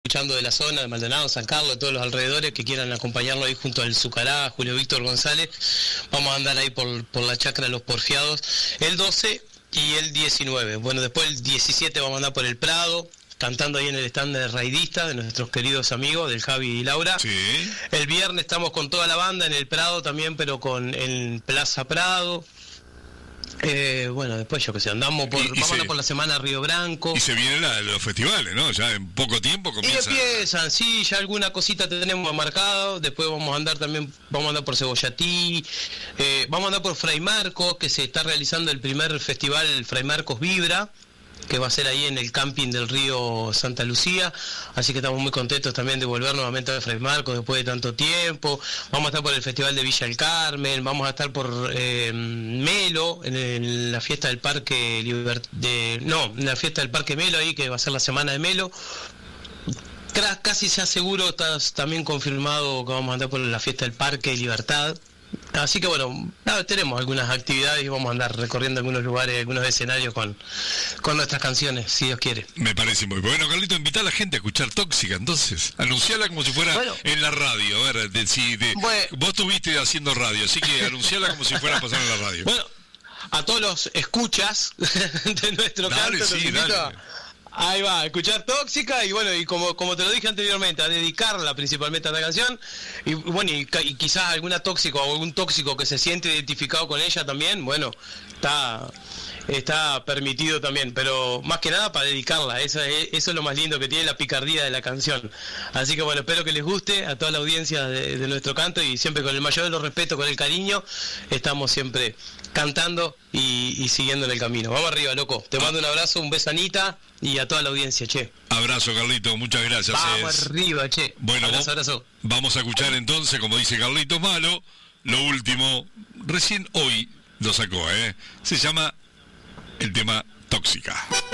escuchando de la zona de Maldonado, San Carlos, de todos los alrededores que quieran acompañarlo ahí junto al Zucará, Julio Víctor González. Vamos a andar ahí por la chacra de los Porfiados el 12 y el 19. Bueno, después el 17 vamos a andar por el Prado, cantando ahí en el stand de Raidista, de nuestros queridos amigos, del Javi y Laura. Sí. El viernes estamos con toda la banda en el Prado también, pero en Plaza Prado. Bueno, después yo que sé, vamos a andar por la semana Río Branco. Y se vienen los festivales, ¿no? Ya en poco tiempo comienzan. Y empiezan, sí, ya alguna cosita tenemos marcado. Después vamos a andar por Cebollatí, vamos a andar por Fray Marcos, que se está realizando el primer festival Fray Marcos Vibra, que va a ser ahí en el camping del río Santa Lucía, así que estamos muy contentos también de volver nuevamente a Fray Marcos después de tanto tiempo. Vamos a estar por el Festival de Villa del Carmen, vamos a estar por Melo, en la fiesta del Parque en la fiesta del Parque Melo ahí, que va a ser la semana de Melo. Casi ya seguro, está también confirmado que vamos a andar por la fiesta del Parque Libertad. Así que bueno, tenemos algunas actividades y vamos a andar recorriendo algunos lugares, algunos escenarios con nuestras canciones, si Dios quiere. Me parece muy bueno. Carlito, invita a la gente a escuchar Tóxica, entonces. Anunciala como si fuera en la radio. A ver, vos estuviste haciendo radio, así que anunciala como si fuera a pasar en la radio. Bueno, a todos los escuchas de nuestro canto, los invito ahí va, a escuchar Tóxica y bueno, y como te lo dije anteriormente, a dedicarla principalmente a la canción y bueno, y quizás alguna tóxica o algún tóxico que se siente identificado con ella también, bueno, está permitido también, pero más que nada para dedicarla, eso es lo más lindo que tiene la picardía de la canción. Así que bueno, espero que les guste a toda la audiencia de nuestro canto y siempre con el mayor de los respetos, con el cariño, estamos siempre cantando y siguiendo en el camino. Vamos arriba, loco. Te mando un abrazo, un beso, Anita, y a toda la audiencia, che. Abrazo, Carlito, muchas gracias. Vamos arriba, che. Bueno, abrazo. Vamos a escuchar entonces, como dice Carlitos Malo, lo último, recién hoy lo sacó, se llama el tema Tóxica.